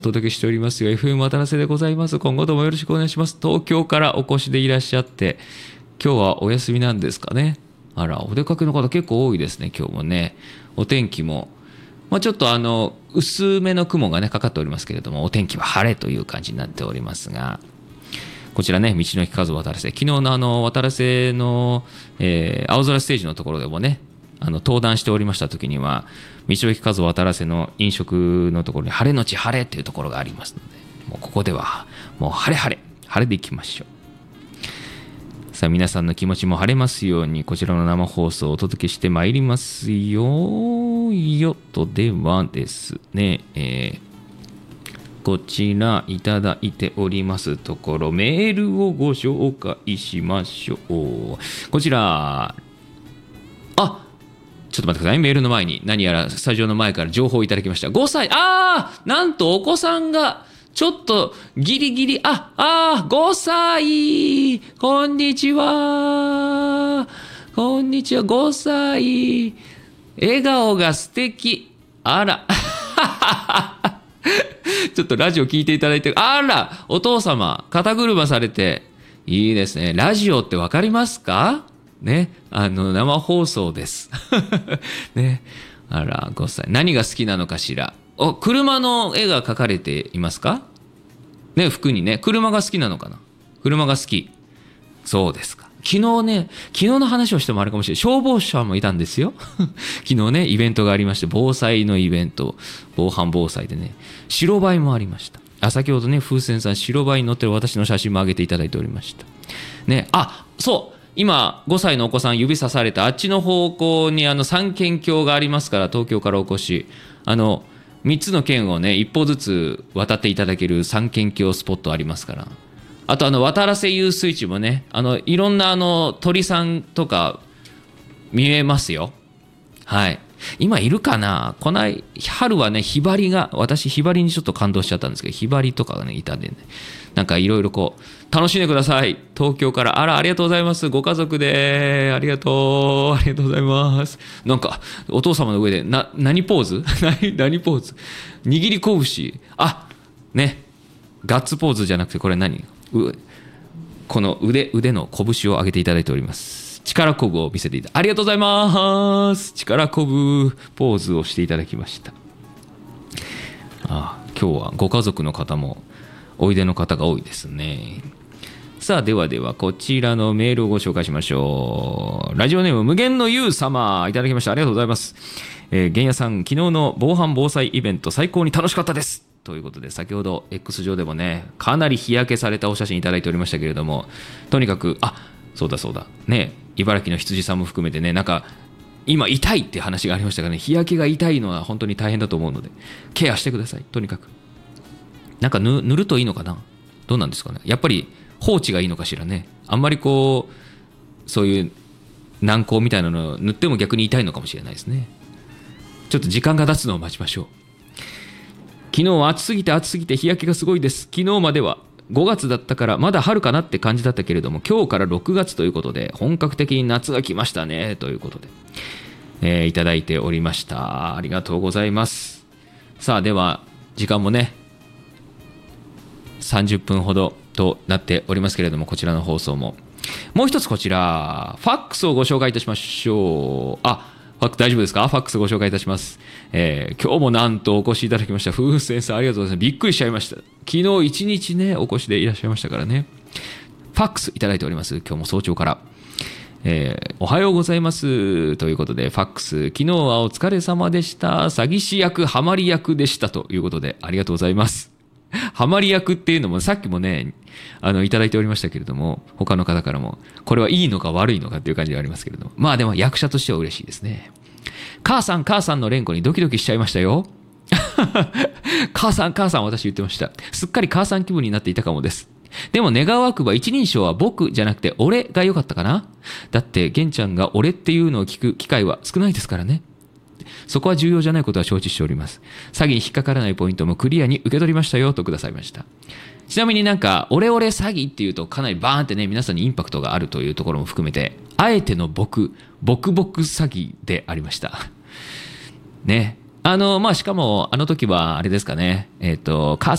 お届けしておりますよ。FM 渡瀬でございます。今後ともよろしくお願いします。東京からお越しでいらっしゃって、今日はお休みなんですかね。あら、お出かけの方結構多いですね、今日もね。お天気も、ちょっと薄めの雲がね、かかっておりますけれども、お天気は晴れという感じになっておりますが、こちらね、道の駅数渡瀬。昨日の渡瀬の、青空ステージのところでもね、登壇しておりました時には、道の駅数渡瀬の飲食のところに晴れのち晴れというところがありますので、もうここではもう晴れでいきましょう。さあ、皆さんの気持ちも晴れますように、こちらの生放送をお届けしてまいりますよ。ではですね、こちらいただいておりますところ、メールをご紹介しましょう。こちら、ちょっと待ってください。メールの前に何やらスタジオの前から情報をいただきました。5歳、なんとお子さんがちょっとギリギリ、5歳、こんにちは、5歳、笑顔が素敵、あら、ちょっとラジオ聞いていただいて、あら、お父様、肩車されて、いいですね。ラジオってわかりますかね、生放送です。ね、あら、5歳。何が好きなのかしら。車の絵が描かれていますかね、服にね、車が好きなのかな。車が好き。そうですか。昨日の話をしてもあれかもしれない。消防車もいたんですよ。昨日ね、イベントがありまして、防災のイベント、防犯防災でね、白バイもありました。先ほどね、風船さん、白バイに乗ってる私の写真も上げていただいておりました。ね、そう。今、5歳のお子さん指さされたあっちの方向に三県境がありますから、東京からお越し、3つの県をね、一歩ずつ渡っていただける三県境スポットありますから。あと渡良瀬遊水地もね、いろんな鳥さんとか見えますよ。はい。今いるかな。この春はね、私ヒバリにちょっと感動しちゃったんですけど、ヒバリとかがね、いたんでね。なんかいろいろ楽しんでください。東京から。ありがとうございます。ご家族で。ありがとうございます。なんか、お父様の上で、何ポーズ何ポーズ握り拳。ね。ガッツポーズじゃなくて、これこの腕の拳を上げていただいております。力こぶを見せていただいて、ありがとうございます。力こぶポーズをしていただきました。今日はご家族の方も、おいでの方が多いですね。さあ、ではこちらのメールをご紹介しましょう。ラジオネーム無限のゆう様、いただきました。ありがとうございます。玄也さん、昨日の防犯防災イベント最高に楽しかったです。ということで、先ほど X 上でもね、かなり日焼けされたお写真いただいておりましたけれども、とにかく、そうだね、茨城の羊さんも含めてね、なんか今痛いって話がありましたがね、日焼けが痛いのは本当に大変だと思うので、ケアしてください。とにかくなんか塗るといいのかな。どうなんですかね。やっぱり放置がいいのかしらね。あんまりそういう軟膏みたいなのを塗っても逆に痛いのかもしれないですね。ちょっと時間が経つのを待ちましょう。昨日は暑すぎて日焼けがすごいです。昨日までは5月だったからまだ春かなって感じだったけれども、今日から6月ということで本格的に夏が来ましたねということで、いただいておりました。ありがとうございます。さあ、では時間もね30分ほどとなっておりますけれども、こちらの放送ももう一つ、こちらファックスをご紹介いたしましょう。ファックス大丈夫ですか。ファックスご紹介いたします。今日もなんとお越しいただきました風船さん、ありがとうございます。びっくりしちゃいました。昨日一日ね、お越しでいらっしゃいましたからね。ファックスいただいております。今日も早朝から、おはようございますということで、ファックス、昨日はお疲れ様でした。詐欺師役ハマり役でしたということで、ありがとうございます。ハマり役っていうのもさっきもね、いただいておりましたけれども、他の方からもこれはいいのか悪いのかっていう感じがありますけれども、でも役者としては嬉しいですね。母さんの連呼にドキドキしちゃいましたよ。母さん私言ってました。すっかり母さん気分になっていたかもです。でも願わくば一人称は僕じゃなくて俺が良かったかな。だって玄ちゃんが俺っていうのを聞く機会は少ないですからね。そこは重要じゃないことは承知しております。詐欺に引っかからないポイントもクリアに受け取りましたよとくださいました。ちなみになんかオレオレ詐欺っていうとかなりバーンってね、皆さんにインパクトがあるというところも含めて、あえてのボク詐欺でありましたね。 まあ、しかも、あの時は、あれですかね、母